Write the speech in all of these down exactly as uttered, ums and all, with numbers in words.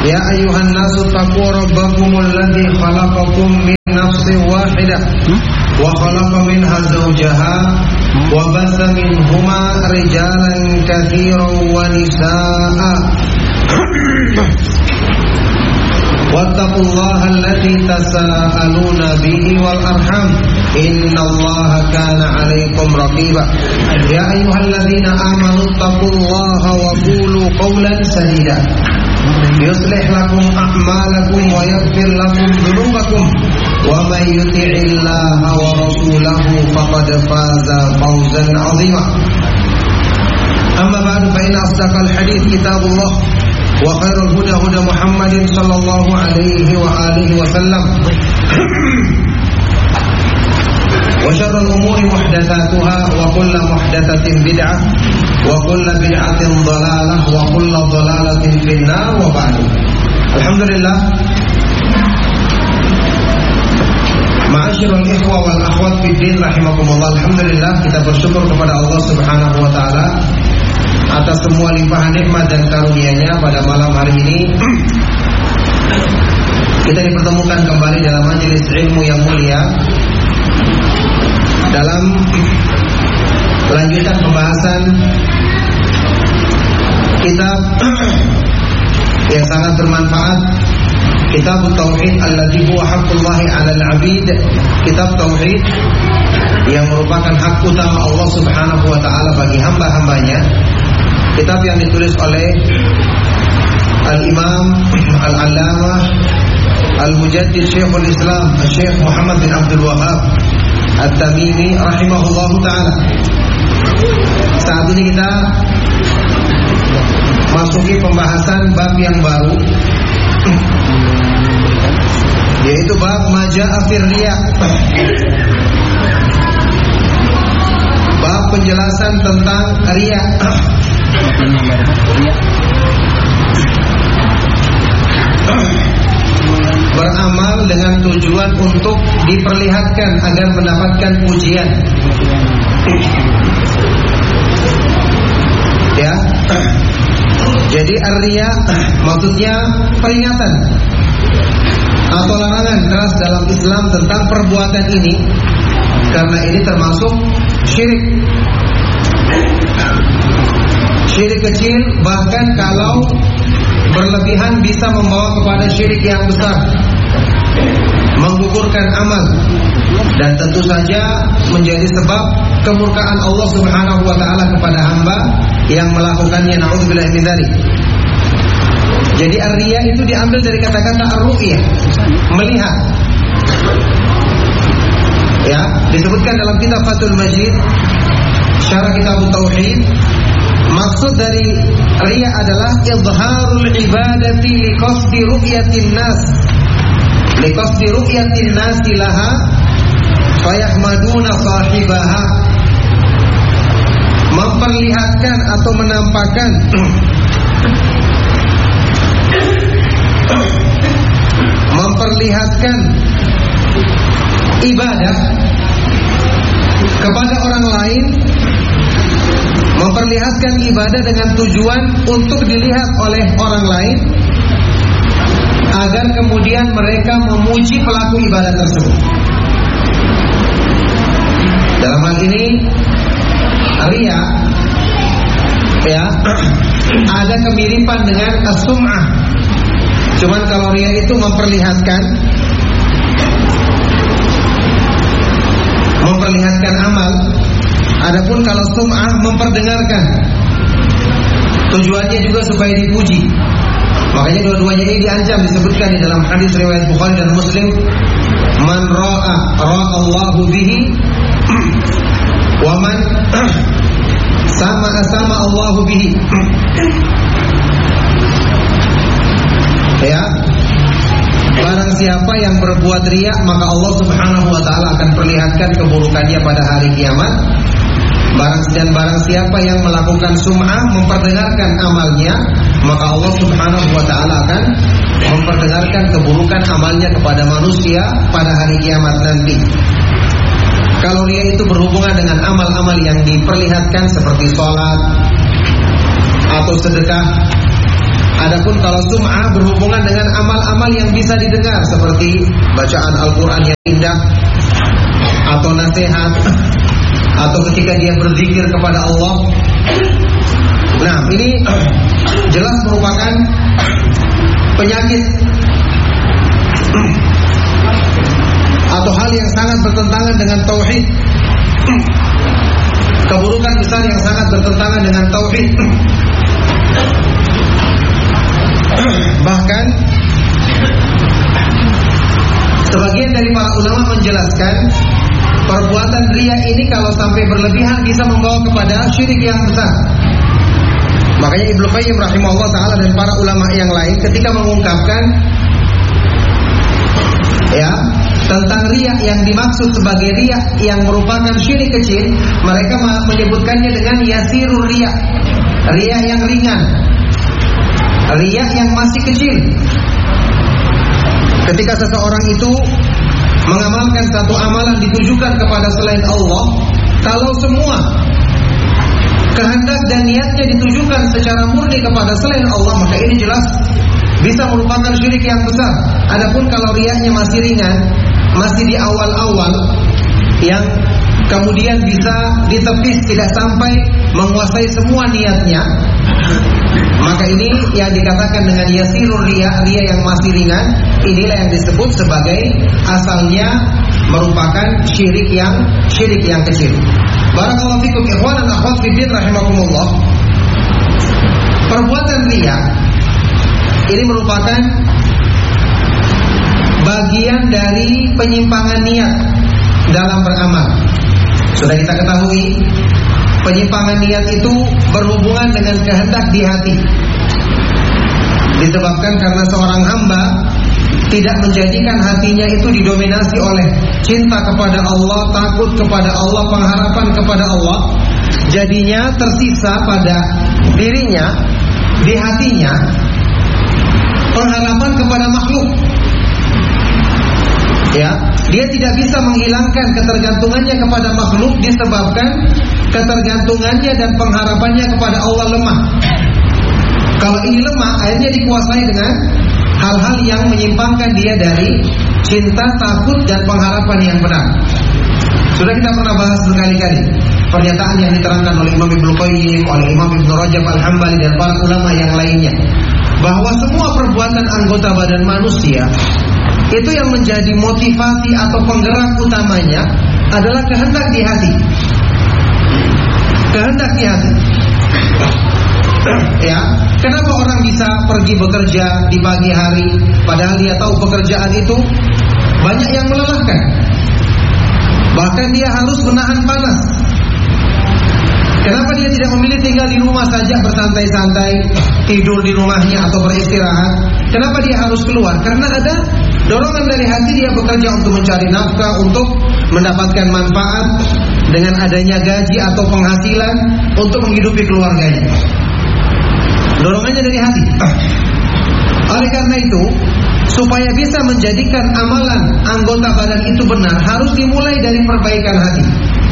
Ya ayuhan nasu taqu rabbakumul ladzi khalaqakum min nafsin wahidah wa khalaqa minha zawjaha wa bassa minhuma rijalan katsiran wa nisaa'a wattaqullaha alladzi tasaaluna bihi wal arham innallaha kana 'alaikum raqiba. Ya ayyuhalladzina amanu taqullaha wa qulu qawlan sadida yuslih lakum a'malakum wa yaghfir lakum dhunubakum wa may yuti'illaha wa rasulahu faqad faza fawzan 'azima. Amma ba'du, fa inna asdaqal hadits kitabullah wa khairul huda huda Muhammadin sallallahu alaihi wa alihi wasallam wa syarrul umuri muhdatsatuha wa kullu muhdatsatin bid'ah wa kullu bid'atin dhalalah wa kullu dhalalatin finnar wa ba'du. Alhamdulillah, ma'asyiral ikhwah wal akhwat fid din rahimakumullah. Alhamdulillah, kita bersyukur kepada Allah Subhanahu wa taala atas semua limpahan nikmat dan karunia-Nya. Pada malam hari ini kita dipertemukan kembali dalam majelis ilmu yang mulia, dalam lanjutan pembahasan kitab yang sangat bermanfaat, Kitab Tauhid alladzi huwa haqqullahi 'alal 'abid, kitab tauhid yang merupakan hak utama Allah Subhanahu wa taala bagi hamba-hambanya. Kitab yang ditulis oleh Al-Imam Al-Allamah Al-Mujaddid Syekhul Islam Syekh Muhammad bin Abdul Wahhab At-Tamimi rahimahullahu ta'ala. Saat ini kita masuki pembahasan bab yang baru, yaitu bab maja'a fir riya, bab penjelasan tentang riya. Beramal dengan tujuan untuk diperlihatkan agar mendapatkan pujian. Ya. Jadi ar-riya maksudnya peringatan atau larangan keras dalam Islam tentang perbuatan ini, karena ini termasuk syirik. Syirik kecil, bahkan kalau berlebihan bisa membawa kepada syirik yang besar, menggugurkan amal, dan tentu saja menjadi sebab kemurkaan Allah Subhanahu wa taala kepada hamba yang melakukannya. Na'udzubillahi min dzalik. Jadi ar-riya itu diambil dari kata-kata ar-ru'yah, melihat. Ya, disebutkan dalam kitab Fathul Majid, syarah kitab Tauhid. Maksud dari riya adalah izharul ibadati liqasdi ru'yatin nas, liqasdi ru'yatin nas laha fayahmaduna sahibaha. Memperlihatkan atau menampakkan memperlihatkan ibadah kepada orang lain, memperlihatkan ibadah dengan tujuan untuk dilihat oleh orang lain, agar kemudian mereka memuji pelaku ibadah tersebut. Dalam hal ini riya, ya, ada kemiripan dengan as-sum'ah. Cuman kalau riya itu memperlihatkan memperlihatkan amal. Adapun kalau sum'ah memperdengarkan, tujuannya juga supaya dipuji. Makanya dua-duanya ini diancam, disebutkan di dalam hadis riwayat Bukhari dan Muslim, man ra'a ra'allahu bihi wa man sama sama Allahu bihi. Ya, barang siapa yang berbuat riya, maka Allah Subhanahu wa taala akan perlihatkan keburukannya pada hari kiamat. Barang dan barang siapa yang melakukan sum'ah, memperdengarkan amalnya, maka Allah Subhanahu wa taala akan memperdengarkan keburukan amalnya kepada manusia pada hari kiamat nanti. Kalau riya itu berhubungan dengan amal-amal yang diperlihatkan seperti sholat atau sedekah Adapun kalau sum'ah berhubungan dengan amal-amal yang bisa didengar, seperti bacaan Al-Quran yang indah, atau nasihat, atau ketika dia berzikir kepada Allah. Nah, ini jelas merupakan penyakit atau hal yang sangat bertentangan dengan tauhid, keburukan besar yang sangat bertentangan dengan tauhid. Bahkan sebagian dari para ulama menjelaskan perbuatan riya ini kalau sampai berlebihan bisa membawa kepada syirik yang besar. Makanya Ibnu Qayyim rahimahullah ta'ala dan para ulama yang lain ketika mengungkapkan ya tentang riya yang dimaksud sebagai riya yang merupakan syirik kecil, mereka menyebutkannya dengan yasirur riya, riya yang ringan, riya yang masih kecil. Ketika seseorang itu mengamalkan satu amalan ditujukan kepada selain Allah, kalau semua kehendak dan niatnya ditujukan secara murni kepada selain Allah, maka ini jelas bisa merupakan syirik yang besar. Adapun kalau riyanya masih ringan, masih di awal-awal, yang kemudian bisa ditepis, tidak sampai menguasai semua niatnya, maka ini yang dikatakan dengan yasirur riya, riya yang masih ringan. Inilah yang disebut sebagai asalnya merupakan syirik yang syirik yang kecil. Barakallahu fikum ikhwan dan akhwat fiddin rahimakumullah. Perbuatan riya ini merupakan bagian dari penyimpangan niat dalam beramal. Sudah kita ketahui, penyimpangan niat itu berhubungan dengan kehendak di hati. Disebabkan karena seorang hamba tidak menjadikan hatinya itu didominasi oleh cinta kepada Allah, takut kepada Allah, pengharapan kepada Allah, jadinya tersisa pada dirinya, di hatinya, pengharapan kepada makhluk. Ya, dia tidak bisa menghilangkan ketergantungannya kepada makhluk disebabkan ketergantungannya dan pengharapannya kepada Allah lemah. Kalau ini lemah, akhirnya dikuasai dengan hal-hal yang menyimpangkan dia dari cinta, takut, dan pengharapan yang benar. Sudah kita pernah bahas berkali-kali pernyataan yang diterangkan oleh Imam Ibnu Qayyim, oleh Imam Ibnu Rajab Al-Hambali dan para ulama yang lainnya, bahwa semua perbuatan anggota badan manusia itu yang menjadi motivasi atau penggerak utamanya adalah kehendak di hati. Kehendak di hati. Ya, kenapa orang bisa pergi bekerja di pagi hari padahal dia tahu pekerjaan itu banyak yang melelahkan, bahkan dia harus menahan panas? Kenapa dia tidak memilih tinggal di rumah saja bersantai-santai, tidur di rumahnya atau beristirahat? Kenapa dia harus keluar? Karena ada dorongan dari hati dia bekerja untuk mencari nafkah, untuk mendapatkan manfaat dengan adanya gaji atau penghasilan untuk menghidupi keluarganya. Dorongannya dari hati. Oleh karena itu, supaya bisa menjadikan amalan anggota badan itu benar, harus dimulai dari perbaikan hati.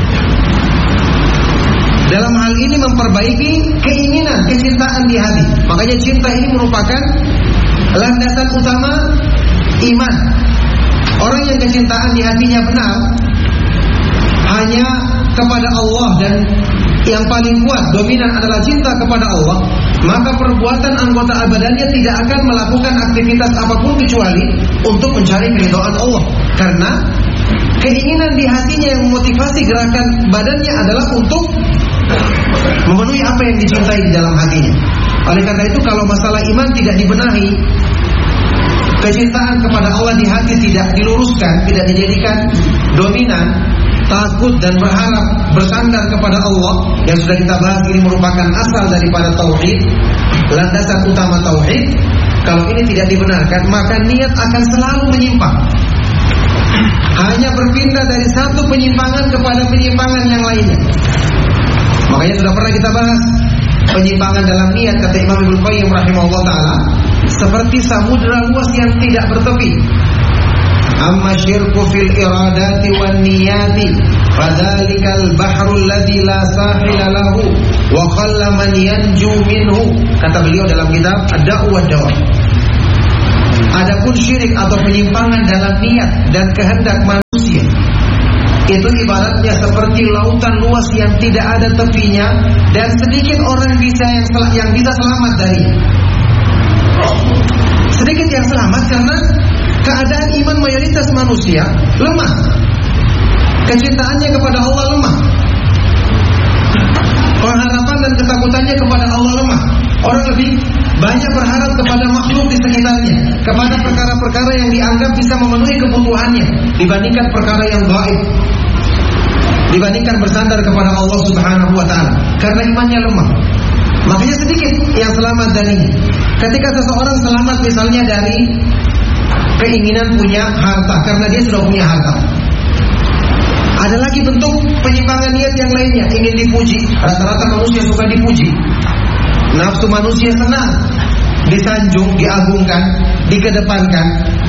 Dalam hal ini memperbaiki keinginan, kecintaan di hati. Makanya cinta ini merupakan landasan utama iman. Orang yang kecintaan di hatinya benar hanya kepada Allah dan yang paling kuat, dominan adalah cinta kepada Allah, maka perbuatan anggota badannya tidak akan melakukan aktivitas apapun kecuali untuk mencari keridhaan Allah. Karena keinginan di hatinya yang memotivasi gerakan badannya adalah untuk memenuhi apa yang dicintai di dalam hatinya. Oleh karena itu, kalau masalah iman tidak dibenahi, kecintaan kepada Allah di hati tidak diluruskan, tidak dijadikan dominan, takut dan berharap bersandar kepada Allah, yang sudah kita bahas ini merupakan asal daripada tauhid, landasan utama tauhid. Kalau ini tidak dibenarkan, maka niat akan selalu menyimpang, hanya berpindah dari satu penyimpangan kepada penyimpangan yang lainnya. Makanya sudah pernah kita bahas penyimpangan dalam niat, kata Imam Ibnu Qayyim rahimahullah ta'ala, seperti samudra luas yang tidak bertepi. Amma syirku fil iradati wan niyati fadzalikal bahrul ladzi la sahila lahu wa qalla man yanju minhu. Kata beliau dalam kitab Ad-Da'u wad-Dawa. Adapun syirik atau penyimpangan dalam niat dan kehendak manusia, itu ibaratnya seperti lautan luas yang tidak ada tepinya dan sedikit orang bisa yang sel- yang bisa selamat dari. Sedikit yang selamat karena keadaan iman mayoritas manusia lemah. Kecintaannya kepada Allah lemah. Pengharapan dan ketakutannya kepada Allah lemah. Orang lebih banyak berharap kepada makhluk di sekitarnya, kepada perkara-perkara yang dianggap bisa memenuhi kebutuhannya dibandingkan perkara yang gaib, dibandingkan bersandar kepada Allah Subhanahu wa taala, karena imannya lemah. Makanya sedikit yang selamat darinya. Ketika seseorang selamat misalnya dari keinginan punya harta karena dia sudah punya harta. Ada lagi bentuk penyimpangan niat yang lainnya, ingin dipuji. Rata-rata manusia suka dipuji. Nafsu manusia senang disanjung, diagungkan, dikedepankan.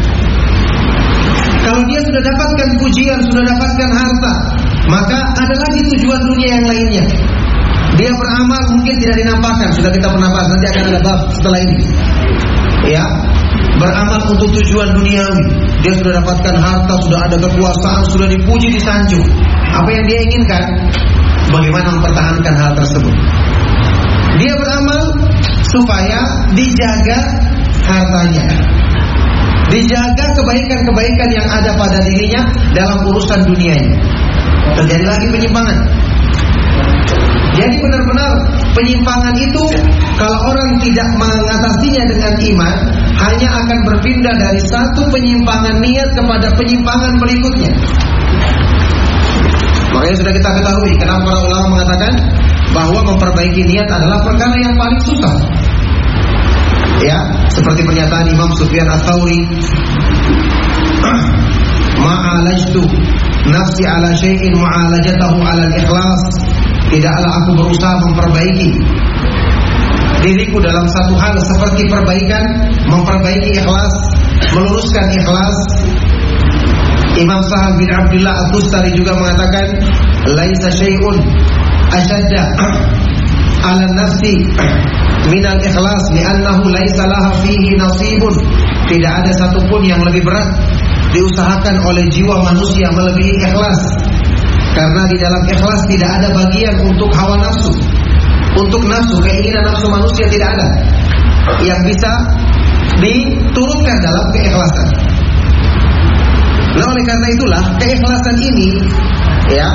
Kalau dia sudah dapatkan pujian, sudah dapatkan harta, maka ada lagi tujuan dunia yang lainnya. Dia beramal mungkin tidak dinampakkan, sudah kita pernah bahas, nanti akan ada bab setelah ini. Ya, beramal untuk tujuan duniawi. Dia sudah dapatkan harta, sudah ada kekuasaan, sudah dipuji, disanjung. Apa yang dia inginkan? Bagaimana mempertahankan hal tersebut? Dia beramal supaya dijaga hartanya, dijaga kebaikan-kebaikan yang ada pada dirinya dalam urusan dunianya. Terjadi lagi penyimpangan. Jadi benar-benar penyimpangan itu kalau orang tidak mengatasinya dengan iman, hanya akan berpindah dari satu penyimpangan niat kepada penyimpangan berikutnya. Makanya sudah kita ketahui kenapa para ulama mengatakan bahwa memperbaiki niat adalah perkara yang paling susah. Ya, seperti pernyataan Imam Sufyan Ats-Tsauri, ma'alajtu nafsi ala syai'in mu'alajatahu ala al-ikhlas. Tidaklah aku berusaha memperbaiki diriku dalam satu hal seperti perbaikan, memperbaiki ikhlas, meluruskan ikhlas. Imam Sahal bin Abdullah At-Tustari juga mengatakan, laisa syai'un ashadda 'ala nafsi min al-ikhlas li'annahu laisa laha fihi nasibun. Tidak ada satupun yang lebih berat diusahakan oleh jiwa manusia melebihi ikhlas. Karena di dalam ikhlas tidak ada bagian untuk hawa nafsu. Untuk nafsu, keinginan nafsu manusia tidak ada yang bisa diturunkan dalam keikhlasan. Nah, oleh karena itulah keikhlasan ini, ya,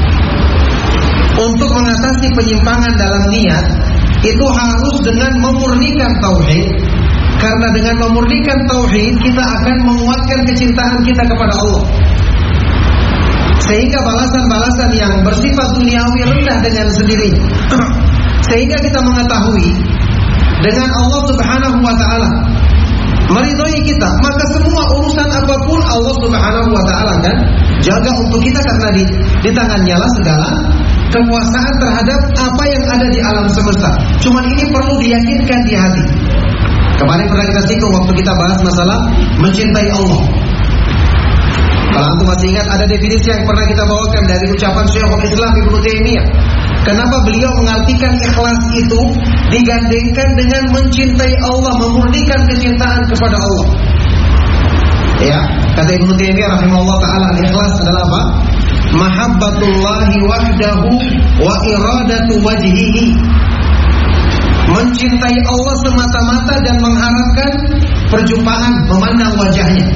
untuk mengatasi penyimpangan dalam niat itu harus dengan memurnikan tauhid. Karena dengan memurnikan tauhid kita akan menguatkan kecintaan kita kepada Allah, sehingga balasan-balasan yang bersifat duniawi rendah dengan sendirinya. Sehingga kita mengetahui dengan Allah Subhanahu wa taala meridhai kita, maka semua urusan apapun Allah Subhanahu wa taala kan jaga untuk kita, karena di, di tangannya lah segala kekuasaan terhadap apa yang ada di alam semesta. Cuman ini perlu diyakinkan di hati. Kemarin pernah kita singgung waktu kita bahas masalah mencintai Allah. Kalau antum masih ingat, ada definisi yang pernah kita bawakan dari ucapan Syekhul Islam Ibnu Taimiyah. Kenapa beliau mengartikan ikhlas itu digandengkan dengan mencintai Allah, memurnikan kecintaan kepada Allah. Ya, kata Ibnu Taimiyah rahimahullah taala, al-ikhlas adalah apa? Mahabbatullahi wahdahu wa iradatu wajhihi. Mencintai Allah semata-mata dan mengharapkan perjumpaan, memandang wajahnya.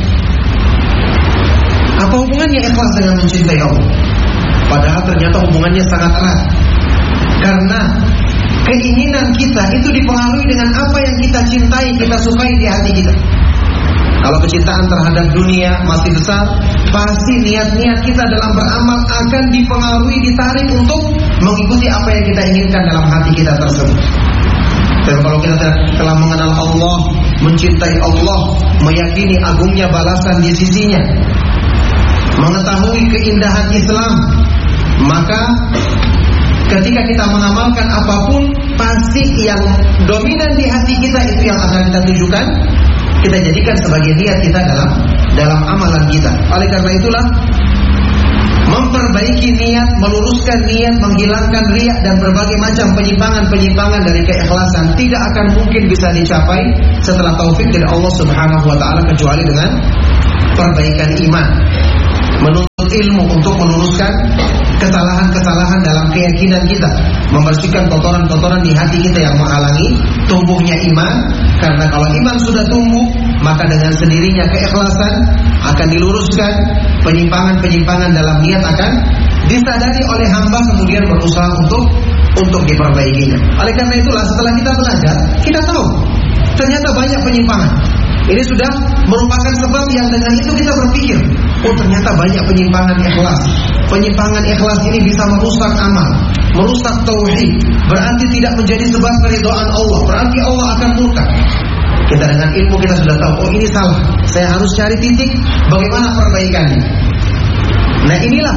Apa hubungannya ikhlas dengan mencintai Allah? Padahal ternyata hubungannya sangat erat. Karena keinginan kita itu dipengaruhi dengan apa yang kita cintai, kita sukai di hati kita. Kalau kecintaan terhadap dunia masih besar, pasti niat-niat kita dalam beramal akan dipengaruhi, ditarik untuk mengikuti apa yang kita inginkan dalam hati kita tersebut. Dan kalau kita telah mengenal Allah, mencintai Allah, meyakini agungnya balasan di sisinya, mengetahui keindahan Islam, maka ketika kita mengamalkan apapun, pasti yang dominan di hati kita itu yang akan kita tujukan kita jadikan sebagai niat kita dalam dalam amalan kita. Oleh karena itulah memperbaiki niat, meluruskan niat, menghilangkan riya dan berbagai macam penyimpangan-penyimpangan dari keikhlasan tidak akan mungkin bisa dicapai setelah taufik dari Allah Subhanahu wa taala kecuali dengan perbaikan iman. Menuntut ilmu untuk meluruskan kesalahan-kesalahan dalam keyakinan kita, membersihkan kotoran-kotoran di hati kita yang menghalangi tumbuhnya iman. Karena kalau iman sudah tumbuh, maka dengan sendirinya keikhlasan akan diluruskan, penyimpangan-penyimpangan dalam niat akan disadari oleh hamba, kemudian berusaha untuk untuk diperbaikinya. Oleh karena itulah setelah kita belajar, kita tahu ternyata banyak penyimpangan. Ini sudah merupakan sebab yang dengan itu kita berpikir, oh ternyata banyak penyimpangan ikhlas. Penyimpangan ikhlas ini bisa merusak amal, merusak tauhid. Berarti tidak menjadi sebab keridhaan Allah. Berarti Allah akan murka. Kita dengan ilmu kita sudah tahu, oh ini salah. Saya harus cari titik bagaimana perbaikannya. Nah inilah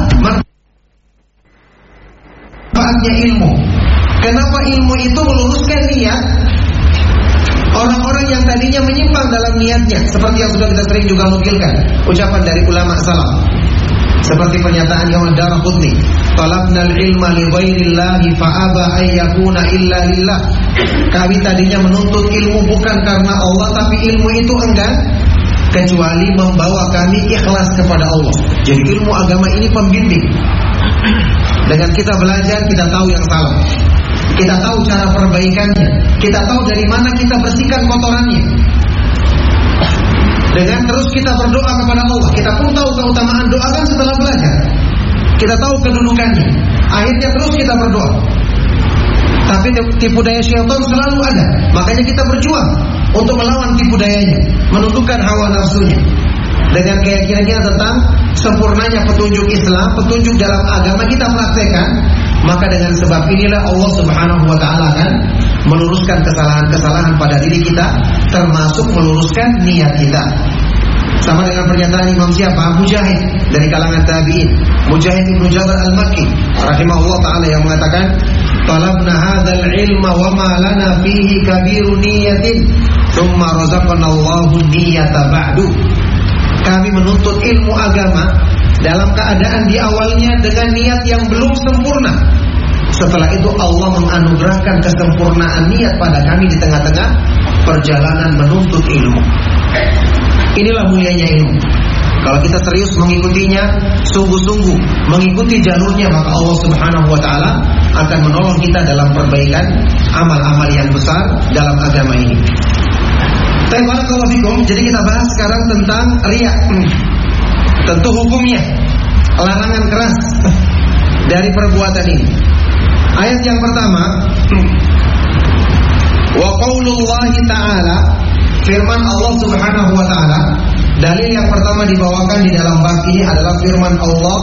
manfaatnya ilmu. Kenapa ilmu itu meluruskan niat orang-orang yang tadinya menyimpang dalam niatnya, seperti yang sudah kita sering juga nukilkan ucapan dari ulama salaf, seperti pernyataan Imam Ad-Darqutni, talabnal ilma li ghairillahi fa aba ay yakuna illa lillah. Kami tadinya menuntut ilmu bukan karena Allah, tapi ilmu itu enggan kecuali membawa kami ikhlas kepada Allah. Jadi ilmu agama ini pembimbing. Dengan kita belajar, kita tahu yang salah, kita tahu cara perbaikannya, kita tahu dari mana kita bersihkan kotorannya. Dengan terus kita berdoa kepada Allah, kita pun tahu keutamaan doa kan setelah belajar. Kita tahu kedudukannya. Akhirnya terus kita berdoa. Tapi tipu daya syaitan selalu ada. Makanya kita berjuang untuk melawan tipu dayanya, menundukkan hawa nafsunya. Dengan keyakinan kita tentang sempurnanya petunjuk Islam, petunjuk dalam agama kita praktekkan, maka dengan sebab inilah Allah Subhanahu wa taala akan meluruskan kesalahan-kesalahan pada diri kita, termasuk meluruskan niat kita. Sama dengan pernyataan Imam siapa? Mujahid dari kalangan tabi'in, Mujahid Ibnu Jabir Al-Makki rahimahullah taala, yang mengatakan, "Talabna hadzal ilma wa ma lana fihi kabiru niyatin, tsumma razaqana Allahu niyata ba'du." Kami menuntut ilmu agama dalam keadaan di awalnya dengan niat yang belum sempurna. Setelah itu Allah menganugerahkan kesempurnaan niat pada kami di tengah-tengah perjalanan menuntut ilmu. Inilah mulianya ilmu. Kalau kita serius mengikutinya, sungguh-sungguh mengikuti jalurnya, maka Allah Subhanahu wa taala akan menolong kita dalam perbaikan amal-amal yang besar dalam agama ini. Jadi kita bahas sekarang tentang riya. Tentu hukumnya, larangan keras dari perbuatan ini. Ayat yang pertama, wa qaulullahi ta'ala, firman Allah Subhanahu wa taala. Dalil yang pertama dibawakan di dalam bab ini adalah firman Allah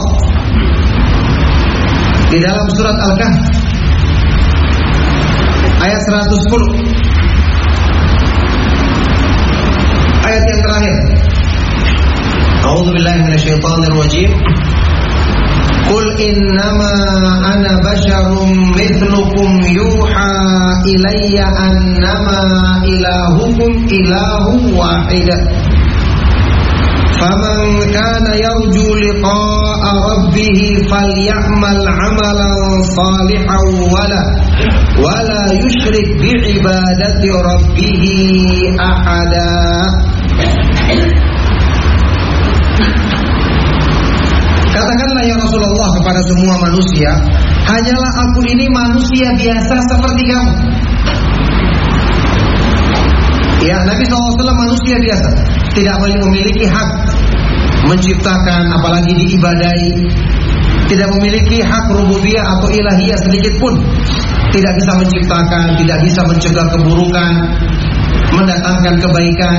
di dalam surat Al-Kahf ayat seratus sepuluh. Ayat yang terakhir, A'udzubillahi minasyaitonir rajim. Qul innama ana basyarum mithlukum yuha ilayya annama ilahukum ilahu wahid. Faman kana yarju liqa'a rabbih falyamal 'amalan salihan wala wala yusyrik bi'ibadati rabbih ahada. Katakanlah ya Rasulullah kepada semua manusia, hanyalah aku ini manusia biasa seperti kamu. Ya, Nabi shallallahu alaihi wasallam manusia biasa, tidak memiliki hak menciptakan, apalagi diibadahi, tidak memiliki hak rububiyah atau ilahiyah sedikit pun, tidak bisa menciptakan, tidak bisa mencegah keburukan, mendatangkan kebaikan.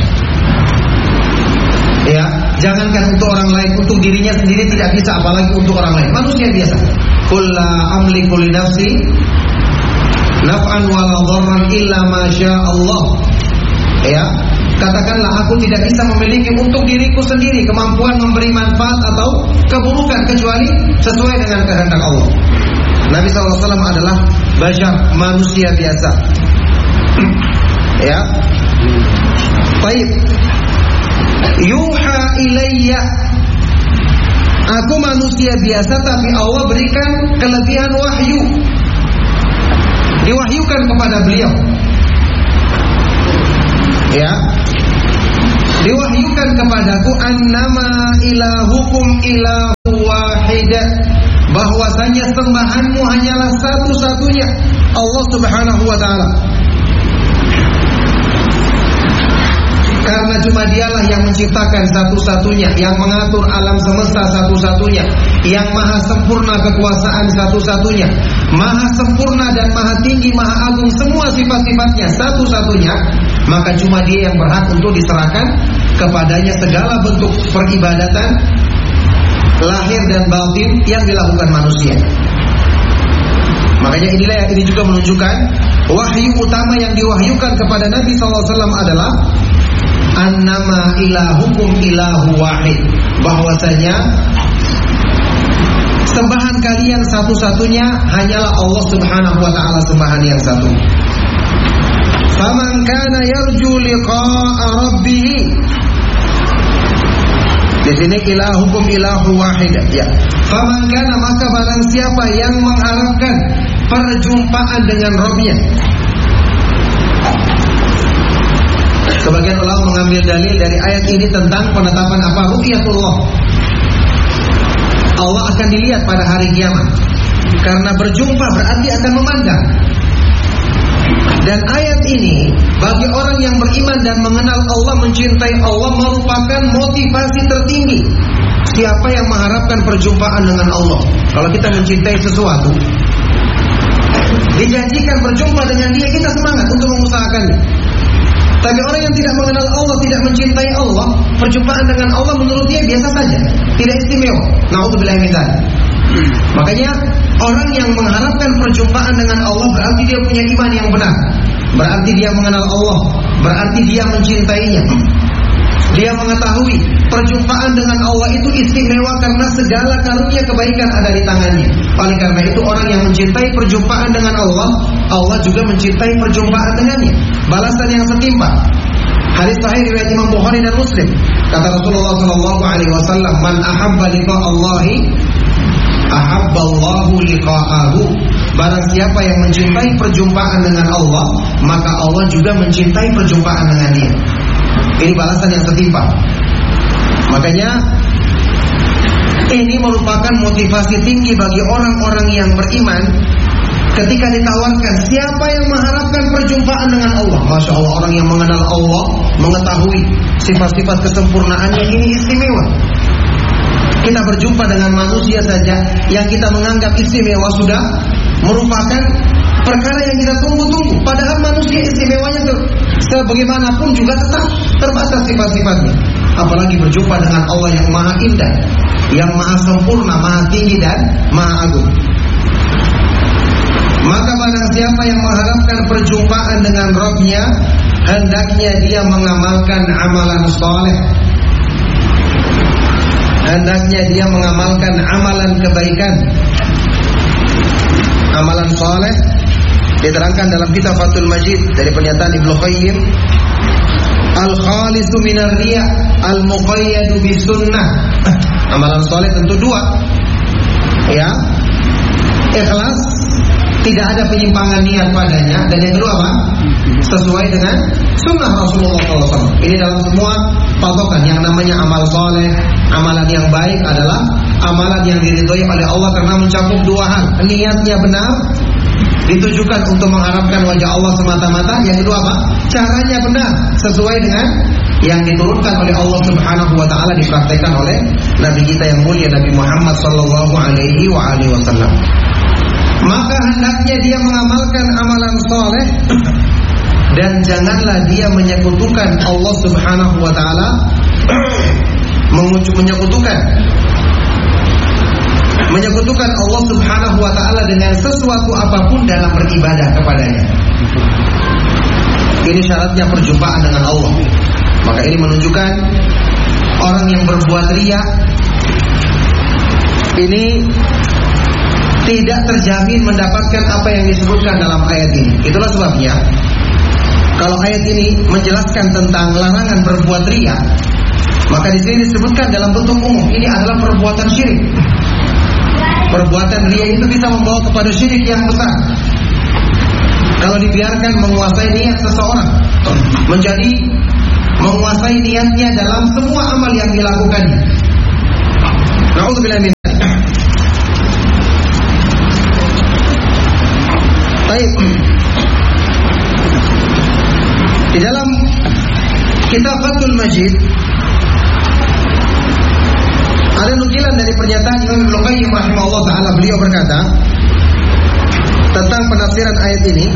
Ya, jangankan untuk orang lain, untuk dirinya sendiri tidak bisa, apalagi untuk orang lain. Manusia biasa. Qul la amliku li nafsi naf'an wa la dharran illa ma syaa Allah. Ya, katakanlah aku tidak bisa memiliki untuk diriku sendiri kemampuan memberi manfaat atau keburukan kecuali sesuai dengan kehendak Allah. Nabi shallallahu alaihi wasallam adalah bashar, manusia biasa. Ya. Baik. Yuha ilayya. Aku manusia biasa tapi Allah berikan kelebihan wahyu. Diwahyukan kepada beliau. Ya. Diwahyukan kepadaku annama ilahukum ilahu wahid. Bahwasanya sembahanmu hanyalah satu-satunya, Allah Subhanahu wa taala. Karena cuma dialah yang menciptakan satu-satunya, yang mengatur alam semesta satu-satunya, yang maha sempurna kekuasaan satu-satunya, maha sempurna dan maha tinggi, maha agung semua sifat-sifatnya satu-satunya, maka cuma dia yang berhak untuk diserahkan kepadanya segala bentuk peribadatan lahir dan batin yang dilakukan manusia. Makanya inilah yang ini juga menunjukkan wahyu utama yang diwahyukan kepada Nabi sallallahu alaihi wasallam adalah annama ilahukum ilahu wahid, bahwasanya sembahan kalian satu-satunya hanyalah Allah Subhanahu wa taala, sembahan yang satu. Faman kana yarju liqa'a rabbih. Di sini ilahukum ilahu wahid, ya. Faman kana, maka barang siapa yang mengharapkan perjumpaan dengan Rabb-nya. Sebagian ulama mengambil dalil dari ayat ini tentang penetapan apa? Ru'yatullah. Allah akan dilihat pada hari kiamat. Karena berjumpa berarti akan memandang. Dan ayat ini bagi orang yang beriman dan mengenal Allah, mencintai Allah, merupakan motivasi tertinggi. Siapa yang mengharapkan perjumpaan dengan Allah? Kalau kita mencintai sesuatu, dijanjikan berjumpa dengan dia, kita semangat untuk mengusahakannya. Tapi orang yang tidak mengenal Allah, tidak mencintai Allah, perjumpaan dengan Allah menurut dia biasa saja, tidak istimewa. Na'udzubillah min dzalik. Makanya orang yang mengharapkan perjumpaan dengan Allah berarti dia punya iman yang benar, berarti dia mengenal Allah, berarti dia mencintainya. Dia mengetahui perjumpaan dengan Allah itu istimewa karena segala karunia kebaikan ada di tangannya. Oleh karena itu orang yang mencintai perjumpaan dengan Allah, Allah juga mencintai perjumpaan dengannya. Balasan yang setimpal. Hadis sahih riwayat Imam Bukhari dan Muslim. Kata Rasulullah sallallahu alaihi wasallam, "Man ahabba liqa Allahi, ahabba Allahu liqa'ahu." Barang siapa yang mencintai perjumpaan dengan Allah, maka Allah juga mencintai perjumpaan dengan dia. Ini balasan yang setimpal. Makanya ini merupakan motivasi tinggi bagi orang-orang yang beriman ketika ditawarkan siapa yang mengharapkan perjumpaan dengan Allah. Masya Allah, orang yang mengenal Allah, mengetahui sifat-sifat kesempurnaannya, ini istimewa. Kita berjumpa dengan manusia saja yang kita menganggap istimewa sudah merupakan perkara yang kita tunggu-tunggu. Padahal manusia istimewanya tuh sebagaimanapun juga tetap terbatas sifat-sifatnya. Apalagi berjumpa dengan Allah yang maha indah, yang maha sempurna, maha tinggi dan maha agung. Maka barang siapa yang mengharapkan perjumpaan dengan Rabb-nya, hendaknya dia mengamalkan amalan soleh. Hendaknya dia mengamalkan amalan kebaikan, amalan soleh. Diterangkan dalam kitab Fathul Majid dari pernyataan Ibnu Qayyim, al-khalisu minar riya, al-muqayyadu bis sunnah. Amalan soleh tentu dua, ya, ikhlas, tidak ada penyimpangan niat padanya, dan yang kedua apa? Sesuai dengan sunnah Rasulullah shallallahu alaihi wasallam. Ini dalam semua patokan yang namanya amal soleh, amalan yang baik adalah amalan yang diridhoi oleh Allah karena mencakup dua hal. Niatnya benar, ditujukan untuk mengharapkan wajah Allah semata-mata. Yang kedua apa? Caranya benar, sesuai dengan yang diturunkan oleh Allah Subhanahu wa taala, dipraktikkan oleh Nabi kita yang mulia Nabi Muhammad sallallahu alaihi wa alihi wasallam. Maka hendaknya dia mengamalkan amalan soleh dan janganlah dia menyekutukan Allah Subhanahu wa taala, menyekutukan menyekutukan Allah Subhanahu wa taala dengan sesuatu apapun dalam beribadah kepadanya. Ini syaratnya perjumpaan dengan Allah. Maka ini menunjukkan orang yang berbuat riya ini tidak terjamin mendapatkan apa yang disebutkan dalam ayat ini. Itulah sebabnya Kalau ayat ini menjelaskan tentang larangan berbuat riya, maka di sini disebutkan dalam bentuk umum ini adalah perbuatan syirik. Perbuatan riya itu bisa membawa kepada syirik yang besar. Kalau dibiarkan menguasai niat seseorang, menjadi menguasai niatnya dalam semua amal yang dilakukannya. Na'udzubillah min dzalik. Baik. Di dalam kitab Fathul Majid ada nukilan dari pernyataan Imam Ibnu Qayyim rahimahullah taala. Beliau berkata tentang penafsiran ayat ini,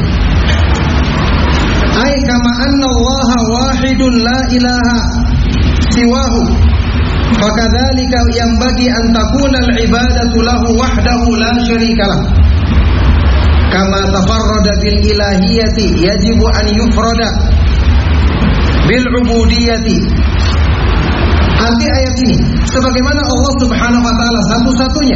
ay kama anna Allah wahidun la ilaha siwahu fakadzalika yanbaghi an takuna al-ibadatu lahu wahdahu la syarika lah kama tafarrada bil ilahiyati yajibu an yufrada bil ubudiyyati. Arti ayat ini, sebagaimana Allah Subhanahu wa taala satu-satunya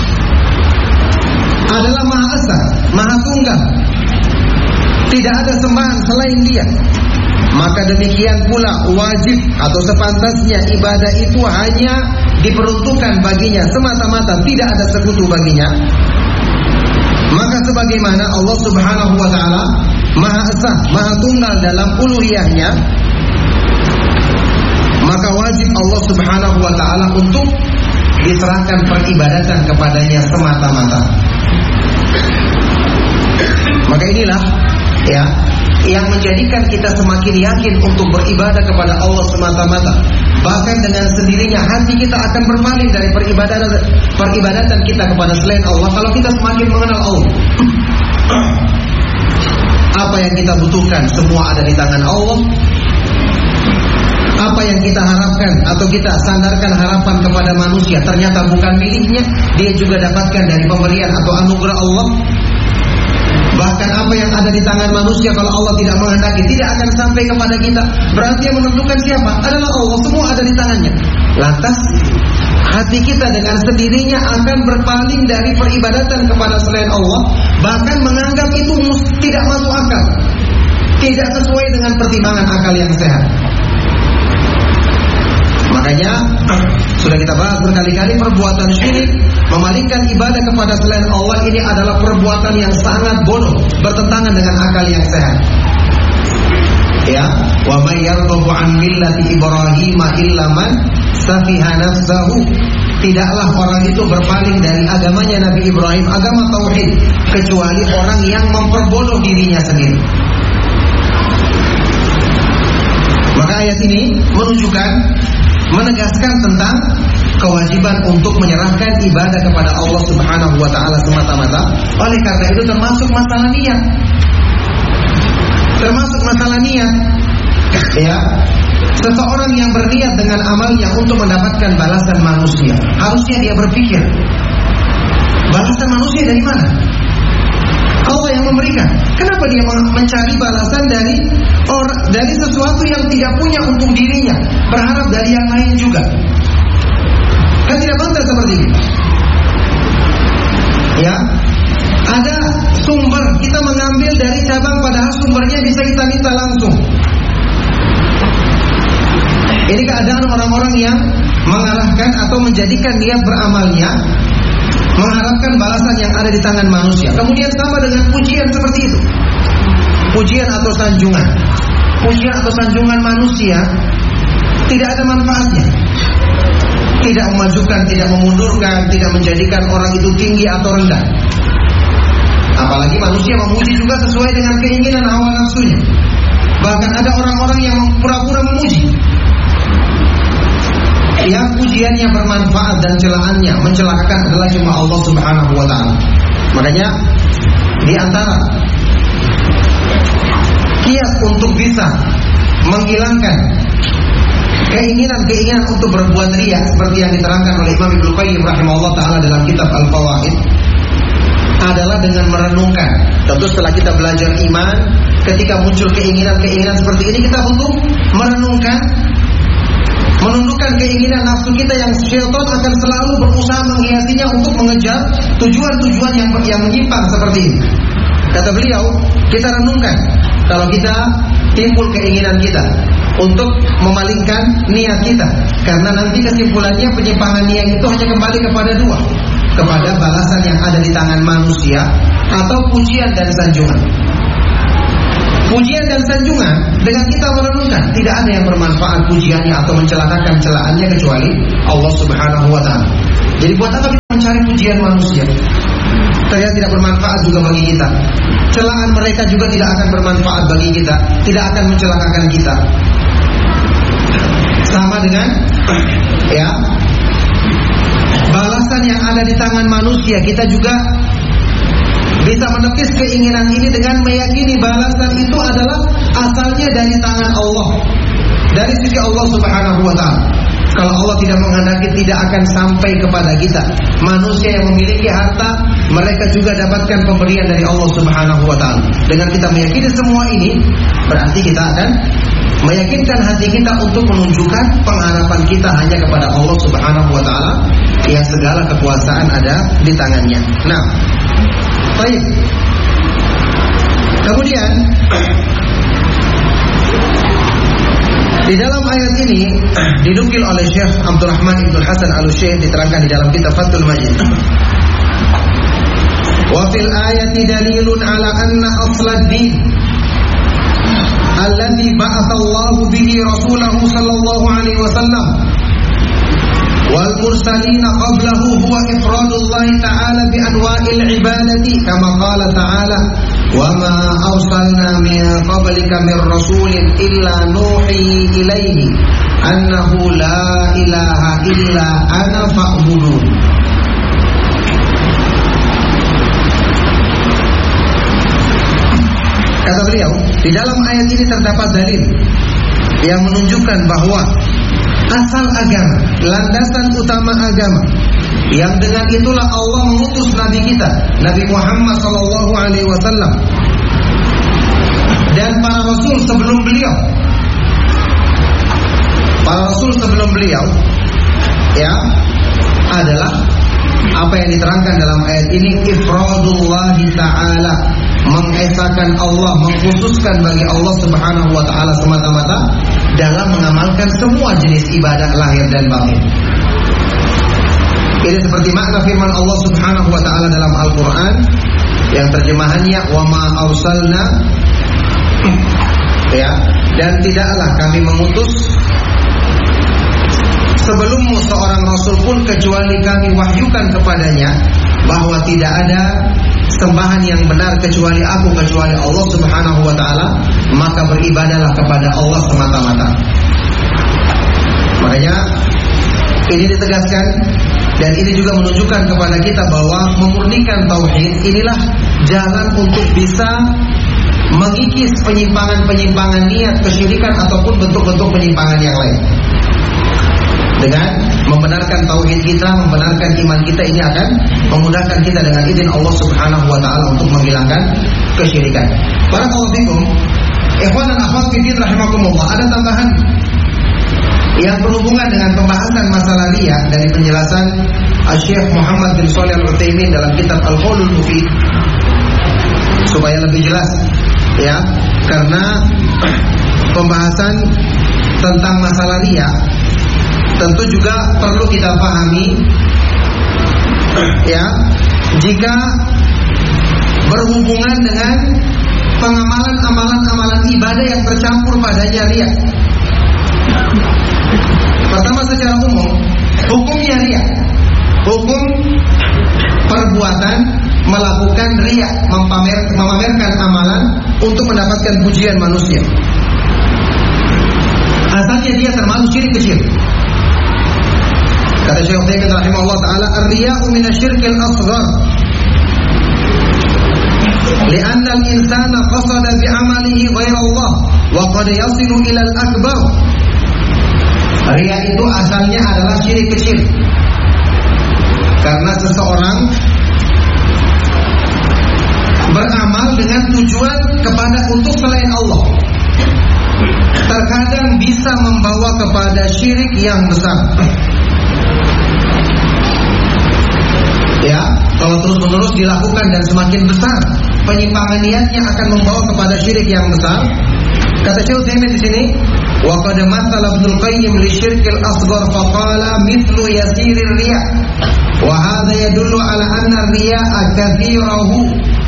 adalah Maha Esa, Maha Tunggal, tidak ada sembahan selain Dia, maka demikian pula wajib atau sepantasnya ibadah itu hanya diperuntukkan baginya semata-mata, tidak ada sekutu baginya. Maka sebagaimana Allah Subhanahu wa taala Maha Esa, Maha Tunggal dalam uluhiyahnya, maka wajib Allah Subhanahu wa taala untuk diserahkan peribadatan kepadanya semata-mata. Maka inilah ya yang menjadikan kita semakin yakin untuk beribadah kepada Allah semata-mata. Bahkan dengan sendirinya hati kita akan berpaling dari peribadatan peribadatan kita kepada selain Allah kalau kita semakin mengenal Allah. Apa yang kita butuhkan semua ada di tangan Allah. Apa yang kita harapkan atau kita sandarkan harapan kepada manusia ternyata bukan miliknya, dia juga dapatkan dari pemberian atau anugerah Allah. Bahkan apa yang ada di tangan manusia kalau Allah tidak menghendaki tidak akan sampai kepada kita. Berarti yang menentukan siapa? Adalah Allah, semua ada di tangannya. Lantas hati kita dengan sendirinya akan berpaling dari peribadatan kepada selain Allah, bahkan menganggap itu tidak masuk akal, tidak sesuai dengan pertimbangan akal yang sehat. Makanya sudah kita bahas berkali-kali, perbuatan syirik, memalingkan ibadah kepada selain Allah ini adalah perbuatan yang sangat bodoh, bertentangan dengan akal yang sehat. Ya, wa may yarghabu an millati Ibrahim illa man safiha nafsahu. Tidaklah orang itu berpaling dari agamanya Nabi Ibrahim, agama tauhid, kecuali orang yang memperbodoh dirinya sendiri. Maka ayat ini menunjukkan, menegaskan tentang kewajiban untuk menyerahkan ibadah kepada Allah Subhanahu wa taala semata-mata. Oleh karena itu termasuk masalah niat. Termasuk masalah niat. Ya. Seseorang yang berniat dengan amalnya untuk mendapatkan balasan manusia, harusnya dia berpikir, balasan manusia dari mana? Allah yang memberikan. Kenapa dia mencari balasan dari orang, dari sesuatu yang tidak punya untuk dirinya, berharap dari yang lain juga? Kan tidak pantas seperti itu. Ya, ada sumber, kita mengambil dari cabang padahal sumbernya bisa kita minta langsung. Ini keadaan orang-orang yang mengarahkan atau menjadikan niat beramalnya mengharapkan balasan yang ada di tangan manusia. Kemudian sama dengan pujian seperti itu. Pujian atau sanjungan. Pujian atau sanjungan manusia tidak ada manfaatnya. Tidak memajukan, tidak memundurkan, tidak menjadikan orang itu tinggi atau rendah. Apalagi manusia memuji juga sesuai dengan keinginan hawa nafsunya. Bahkan ada orang-orang yang pura-pura memuji, yang pujiannya bermanfaat dan celahannya mencelakakan adalah cuma Allah Subhanahu wa taala. Makanya di antara kiat untuk bisa menghilangkan keinginan-keinginan untuk berbuat riya seperti yang diterangkan oleh Imam Ibnu Qayyim rahimahullah taala dalam kitab Al-Fawaid adalah dengan merenungkan. Tentu setelah kita belajar iman, ketika muncul keinginan-keinginan seperti ini kita butuh merenungkan, menundukkan keinginan nafsu kita yang syaitan akan selalu berusaha menghiasinya untuk mengejar tujuan-tujuan yang yang menyimpang seperti ini. Kata beliau, kita renungkan, kalau kita timbul keinginan kita untuk memalingkan niat kita, karena nanti kesimpulannya penyimpangan niat itu hanya kembali kepada dua, kepada balasan yang ada di tangan manusia atau pujian dan sanjungan. Pujian dan sanjungan, dengan kita merenungkan, tidak ada yang bermanfaat pujiannya atau mencelakakan celaannya kecuali Allah Subhanahu wa ta'ala. Jadi buat apa kita mencari pujian manusia? Ternyata tidak bermanfaat juga bagi kita. Celaan mereka juga tidak akan bermanfaat bagi kita, tidak akan mencelakakan kita. Sama dengan ya, balasan yang ada di tangan manusia, kita juga bisa menepis keinginan ini dengan meyakini balasan itu adalah asalnya dari tangan Allah, dari sisi Allah Subhanahu wa ta'ala. Kalau Allah tidak menghendaki, tidak akan sampai kepada kita. Manusia yang memiliki harta, mereka juga dapatkan pemberian dari Allah Subhanahu wa ta'ala. Dengan kita meyakini semua ini, berarti kita akan meyakinkan hati kita untuk menunjukkan pengharapan kita hanya kepada Allah Subhanahu wa ta'ala yang segala kekuasaan ada di tangannya. Nah, baik. Kemudian di dalam ayat ini dinukil oleh Syekh Abdurrahman Ibn Hasan Al-Syekh, diterangkan di dalam kitab Fathul Majid. Wa fil ayati dalilun ala anna aslad din alladhi ba'atha Allahu bihi rasulahu sallallahu alaihi wasallam wal mursalin qablahu huwa ifradullah ta'ala bi anwa'il ibadati kama qala ta'ala wa ma arsalna min qablika min rasulin illa nuhi ilaihi annahu la ilaha illa ana fa'budun. Kata beliau, di dalam ayat ini terdapat dalil yang menunjukkan bahwa asal agama, landasan utama agama, yang dengan itulah Allah mengutus Nabi kita, Nabi Muhammad sallallahu alaihi wasallam, dan para rasul sebelum beliau. Para rasul sebelum beliau, ya, adalah apa yang diterangkan dalam ayat ini, ifradullah ta'ala, mengesakan Allah, mengkhususkan bagi Allah Subhanahu wa ta'ala semata-mata dalam mengamalkan semua jenis ibadah lahir dan batin. Ini seperti makna firman Allah Subhanahu wa ta'ala dalam Al-Quran yang terjemahannya wa ma arsalna, ya, dan tidaklah kami mengutus sebelummu seorang rasul pun kecuali kami wahyukan kepadanya bahwa tidak ada sembahan yang benar kecuali aku, kecuali Allah Subhanahu wa ta'ala, maka beribadahlah kepada Allah semata-mata. Makanya ini ditegaskan, dan ini juga menunjukkan kepada kita bahwa memurnikan tauhid inilah jalan untuk bisa mengikis penyimpangan-penyimpangan niat, kesyirikan ataupun bentuk-bentuk penyimpangan yang lain. Dengan membenarkan tauhid kita, membenarkan iman kita, ini akan memudahkan kita dengan izin Allah Subhanahu wa ta'ala untuk menghilangkan kesyirikan. Barakallahu fikum. Ikhwan dan akhwat fillah rahimakumullah, ada tambahan yang berhubungan dengan pembahasan masalah riya dari penjelasan Syekh Muhammad bin Shalih Al-Utsaimin dalam kitab Al-Qaulul Mufid, supaya lebih jelas, ya, karena pembahasan tentang masalah riya tentu juga perlu kita pahami, ya, jika berhubungan dengan pengamalan amalan-amalan ibadah yang tercampur padanya riya. Pertama, secara umum, hukumnya riya, hukum perbuatan melakukan riya, memamer, memamerkan amalan untuk mendapatkan pujian manusia. Asalnya dia termasuk syirik kecil. Kata Syekh Utsaimin rahimahullah taala, ar-riya'u min asy-syirkil asghar. Li'anna al-insana qasada bi'amalihi ghaira Allah wa qad yasilu ila al-akbar. Riya itu asalnya adalah syirik kecil. Karena seseorang beramal dengan tujuan kepada untuk selain Allah, terkadang bisa membawa kepada syirik yang besar. Ya, kalau terus-menerus dilakukan dan semakin besar penyimpangan niatnya akan membawa kepada syirik yang besar. Kata Syekh Utsaimin di sini, wa qad mathala Ibnu Qayyim li syirkil asghar fa qala mithlu yasirir riya. Wa hadha yadullu ala anna riya'a katsirahu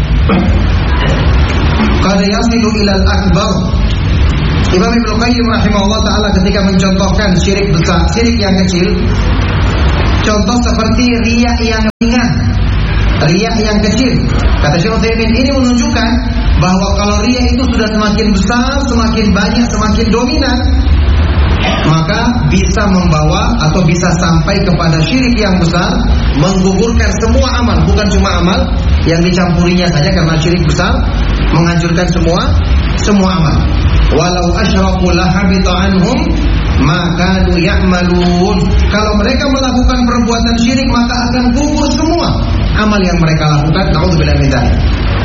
qad yasilu ila al-akbar. Imam Ibnu Qayyim rahimahullah taala ketika mencontohkan syirik besar, syirik yang kecil, contoh seperti riya yang ringan, riya yang kecil. Kata Syekh Utsaimin, ini menunjukkan bahwa kalau riya itu sudah semakin besar, semakin banyak, semakin dominan, maka bisa membawa atau bisa sampai kepada syirik yang besar, menggugurkan semua amal, bukan cuma amal yang dicampurinya saja, karena syirik besar menghancurkan semua semua amal. Walau asyraku lahabita anhum ma kanu ya'malun. Kalau mereka melakukan perbuatan syirik, maka akan gugur semua amal yang mereka lakukan. Nauzubillah min dzalik.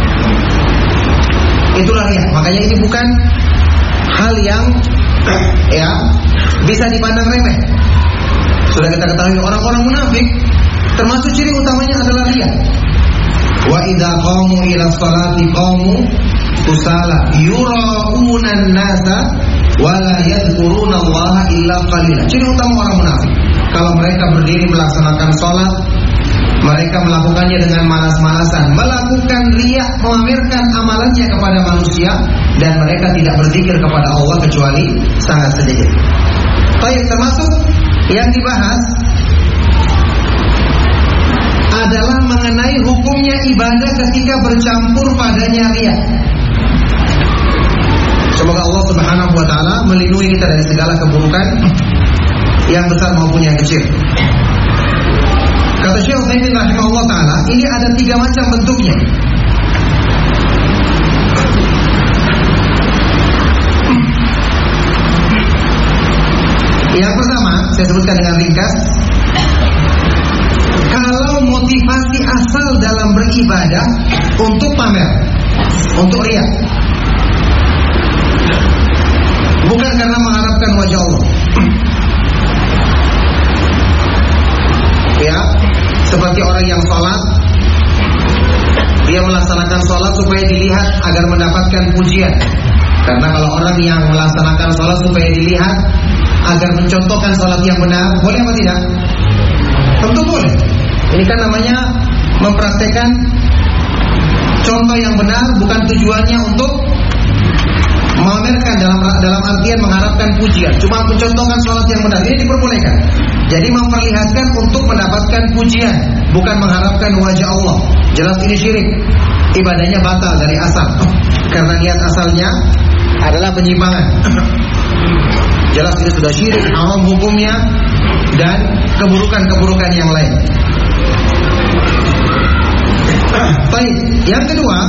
Itulah riya. Makanya ini bukan hal yang ya bisa dipandang remeh. Sudah kita ketahui orang-orang munafik termasuk ciri utamanya adalah riya. Wa idza qamu ila sholati qamu kusala yura'una an-nasa wa la yadhkuruna Allah illa qalila. Ciri utama orang munafik, kalau mereka berdiri melaksanakan salat, mereka melakukannya dengan malas-malasan, melakukan riya, memamerkan amalannya kepada manusia, dan mereka tidak berzikir kepada Allah kecuali sangat sedikit. Baik, termasuk yang dibahas adalah mengenai hukumnya ibadah ketika bercampur padanya riya. Semoga Allah Subhanahu wa taala melindungi kita dari segala keburukan yang besar maupun yang kecil. Kata Syekh Utsaimin rahimahullah taala, ini ada tiga macam bentuknya. Yang pertama, saya sebutkan dengan ringkas. Kalau motivasi asal dalam beribadah untuk pamer, untuk riya, bukan karena mengharapkan wajah Allah. Ya, seperti orang yang sholat, dia melaksanakan sholat supaya dilihat agar mendapatkan pujian. Karena kalau orang yang melaksanakan sholat supaya dilihat agar mencontohkan sholat yang benar, boleh apa tidak? Tentu boleh. Ini kan namanya mempraktekkan contoh yang benar, bukan tujuannya untuk memamerkan dalam dalam artian mengharapkan pujian, cuma mencontohkan sholat yang benar. Ini diperbolehkan. Jadi memperlihatkan untuk mendapatkan pujian, bukan mengharapkan wajah Allah. Jelas ini syirik, ibadahnya batal dari asal, karena niat asalnya adalah penyimpangan. Jelas ini sudah syirik, haram hukumnya, dan keburukan-keburukan yang lain. Baik, yang kedua,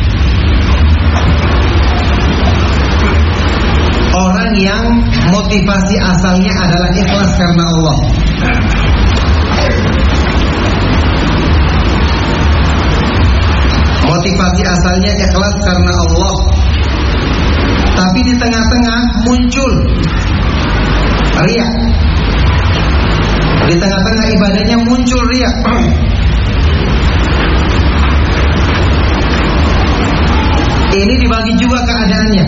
orang yang motivasi asalnya adalah ikhlas karena Allah. Motivasi asalnya ikhlas karena Allah, tapi di tengah-tengah muncul riya. Di tengah-tengah ibadahnya muncul riya. Ini dibagi juga keadaannya.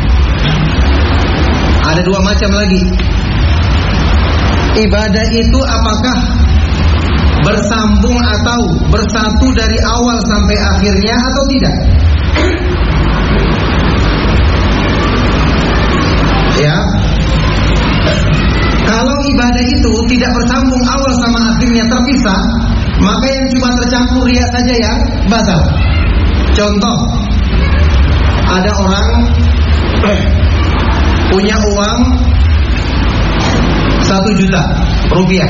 Ada dua macam lagi. Ibadah itu apakah bersambung atau bersatu dari awal sampai akhirnya atau tidak? Ya. Kalau ibadah itu tidak bersambung awal sama akhirnya, terpisah, maka yang cuma tercampur riya saja yang batal. Contoh, ada orang punya uang satu juta rupiah,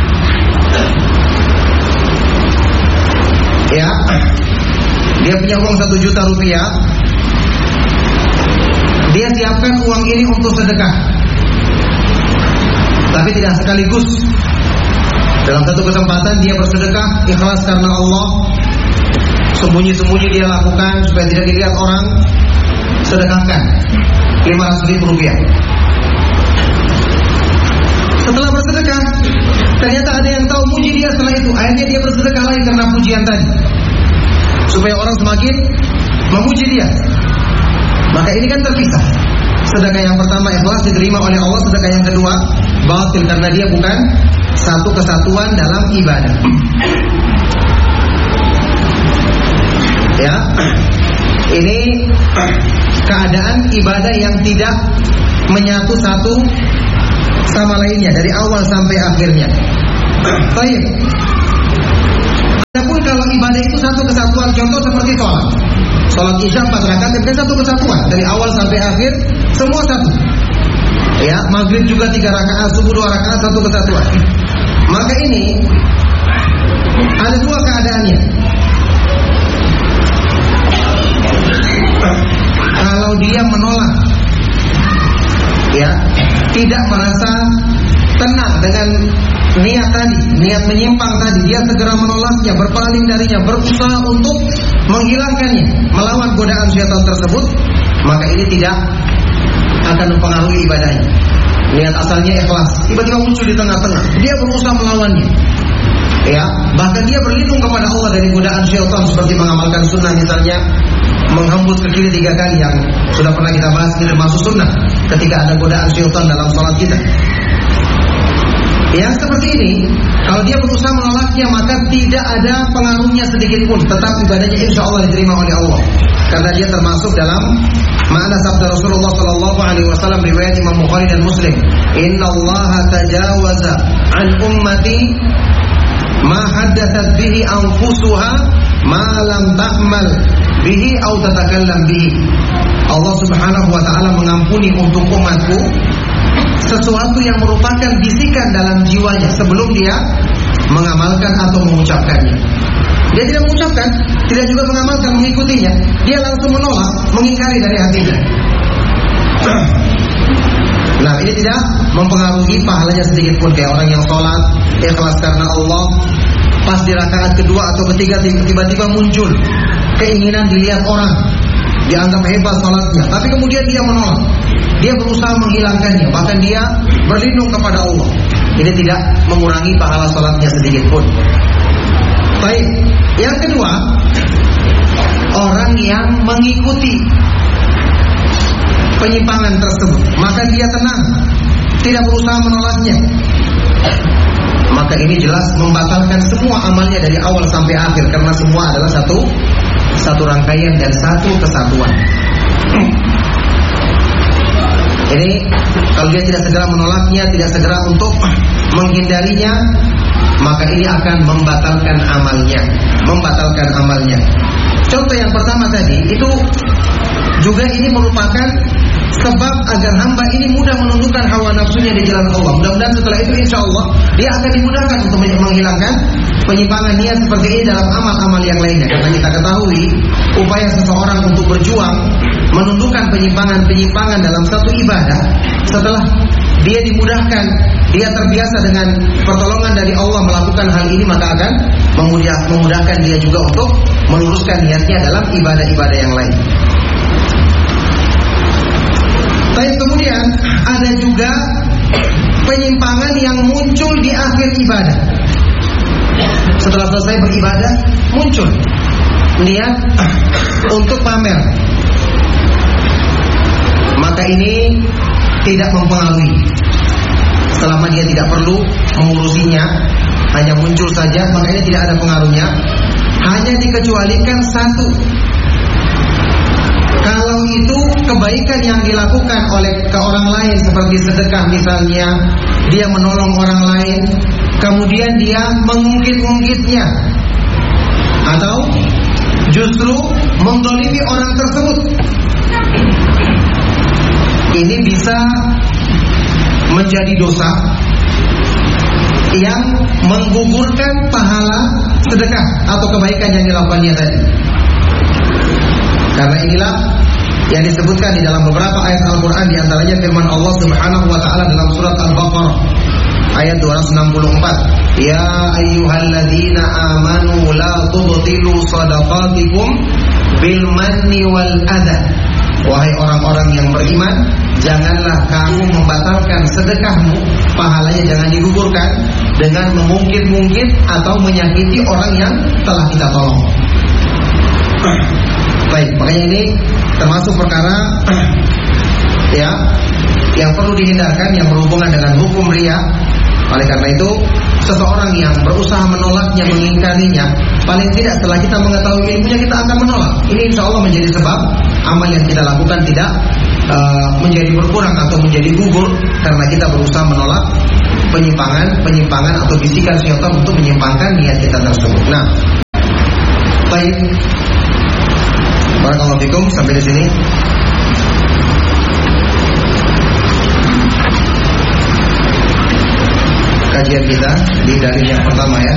ya, dia punya uang satu juta rupiah, dia siapkan uang ini untuk sedekah, tapi tidak sekaligus. Dalam satu kesempatan dia bersedekah ikhlas karena Allah, sembunyi-sembunyi dia lakukan supaya tidak dilihat orang. Sedekahkan lima ratus ribu rupiah. Setelah bersedekah, ternyata ada yang tahu muji dia setelah itu. Akhirnya dia bersedekah lagi karena pujian tadi, supaya orang semakin memuji dia. Maka ini kan terpisah. sedekah yang pertama ikhlas diterima oleh Allah, sedekah yang kedua batil karena dia bukan satu kesatuan dalam ibadah. Ya, ini keadaan ibadah yang tidak menyatu satu sama lainnya dari awal sampai akhirnya. Baik. Adapun kalau ibadah itu satu kesatuan, contoh seperti sholat. Sholat isya empat rakaat itu satu kesatuan dari awal sampai akhir semua satu. Ya, maghrib juga tiga rakaat, subuh dua rakaat, satu kesatuan. Maka ini ada dua keadaannya. Kalau dia menolak, ya, tidak merasa tenang dengan niat tadi, niat menyimpang tadi, dia segera menolaknya, berpaling darinya, berusaha untuk menghilangkannya, melawan godaan syaitan tersebut, maka ini tidak akan mempengaruhi ibadahnya. Niat asalnya ikhlas, tiba-tiba muncul di tengah-tengah, dia berusaha melawannya. Ya, bahkan dia berlindung kepada Allah dari godaan syaitan seperti mengamalkan sunnah misalnya, menghembus ke kiri tiga kali yang sudah pernah kita bahas, ini termasuk sunnah ketika ada godaan syaitan dalam salat kita. Yang seperti ini, kalau dia berusaha menolaknya, maka tidak ada pengaruhnya sedikit pun, tetap ibadahnya insya Allah diterima oleh Allah, karena dia termasuk dalam makna sabda Rasulullah Sallallahu Alaihi Wasallam riwayat Imam Bukhari dan Muslim. Inna Allah tajawaza an ummati ma haddathat bihi anfusuha ma lam ta'mal bihi au tatakallam bihi. Allah Subhanahu wa taala mengampuni untuk umatku sesuatu yang merupakan bisikan dalam jiwanya sebelum dia mengamalkan atau mengucapkannya. Dia tidak mengucapkan, tidak juga mengamalkan, mengikutinya, dia langsung menolak, mengingkari dari hatinya. Nah, ini tidak mempengaruhi pahalanya sedikit pun. Kayak orang yang sholat ikhlas karena Allah, pas di rakaat kedua atau ketiga tiba-tiba muncul keinginan dilihat orang, dianggap hebat sholatnya, tapi kemudian dia menolak, dia berusaha menghilangkannya, bahkan dia berlindung kepada Allah. Ini tidak mengurangi pahala sholatnya sedikit pun. Baik, yang kedua, orang yang mengikuti penyimpangan tersebut, maka dia tenang, tidak berusaha menolaknya, maka ini jelas membatalkan semua amalnya dari awal sampai akhir, karena semua adalah satu satu rangkaian dan satu kesatuan. Ini kalau dia tidak segera menolaknya, tidak segera untuk menghindarinya, maka ini akan membatalkan amalnya, membatalkan amalnya. Contoh yang pertama tadi itu juga ini merupakan sebab agar hamba ini mudah menundukkan hawa nafsunya di jalan Allah. Mudah-mudahan setelah itu insya Allah dia akan dimudahkan untuk menghilangkan penyimpangan niat seperti ini dalam amal-amal yang lainnya. Karena kita ketahui upaya seseorang untuk berjuang menundukkan penyimpangan-penyimpangan dalam satu ibadah, setelah dia dimudahkan, dia terbiasa dengan pertolongan dari Allah melakukan hal ini, maka akan memudah, memudahkan dia juga untuk meluruskan niatnya dalam ibadah-ibadah yang lain. Tapi kemudian ada juga penyimpangan yang muncul di akhir ibadah. Setelah selesai beribadah, muncul niat untuk pamer, maka ini tidak mempengaruhi. Selama dia tidak perlu mengurusinya, hanya muncul saja, maka ini tidak ada pengaruhnya. Hanya dikecualikan satu, kalau itu kebaikan yang dilakukan oleh ke orang lain, seperti sedekah misalnya, dia menolong orang lain, kemudian dia mengungkit-ungkitnya, atau justru mendolimi orang tersebut, ini bisa menjadi dosa yang menggugurkan pahala sedekah atau kebaikan yang dilakukannya tadi. Karena inilah yang disebutkan di dalam beberapa ayat Al-Quran, di antaranya firman Allah Subhanahu wa ta'ala dalam surat Al-Baqarah ayat dua ratus enam puluh empat, ya ayyuhalladzina amanu la tubtilu shadaqatikum bil manni wal adha. Wahai orang-orang yang beriman, janganlah kamu membatalkan sedekahmu, pahalanya jangan digugurkan dengan memungkit-mungkit atau menyakiti orang yang telah kita tolong. Baik, makanya ini termasuk perkara ya, yang perlu dihindarkan yang berhubungan dengan hukum riya. Oleh karena itu, seseorang yang berusaha menolaknya, mengingkarinya, paling tidak setelah kita mengetahui ilmunya kita akan menolak. Ini insya Allah menjadi sebab amal yang kita lakukan tidak uh, menjadi berkurang atau menjadi gugur karena kita berusaha menolak penyimpangan, penyimpangan atau bisikan syaitan untuk menyimpangkan niat kita tersebut. Nah, baik. Barakallahu fikum, sampai di sini. Kajian kita di dalil yang pertama ya.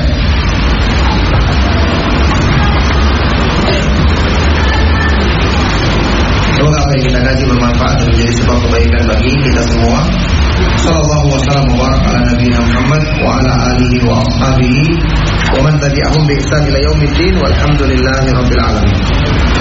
Semoga apa yang kita kaji bermanfaat dan menjadi sebab kebaikan bagi kita semua. Sallallahu wasallam wa baraka ala nabiyina Muhammad wa ala alihi wa ashabihi wa man tabi'ahum bi ihsan ila yaumiddin walhamdulillahi rabbil alamin.